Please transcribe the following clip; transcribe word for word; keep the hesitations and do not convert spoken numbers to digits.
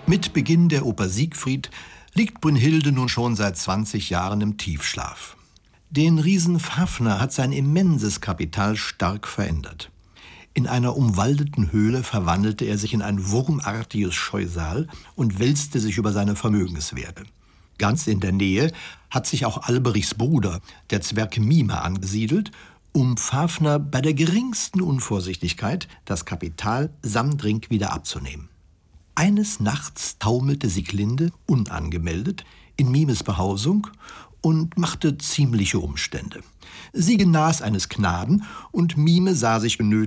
Mit Beginn der Oper Siegfried liegt Brünnhilde nun schon seit zwanzig Jahren im Tiefschlaf. Den Riesen Fafner hat sein immenses Kapital stark verändert. In einer umwaldeten Höhle verwandelte er sich in ein wurmartiges Scheusal und wälzte sich über seine Vermögenswerte. Ganz in der Nähe hat sich auch Alberichs Bruder, der Zwerg Mime, angesiedelt, um Fafner bei der geringsten Unvorsichtigkeit das Kapital samt Ring wieder abzunehmen. Eines Nachts taumelte Sieglinde, unangemeldet, in Mimes Behausung und machte ziemliche Umstände. Sie genas eines Knaben und Mime sah sich genötigt,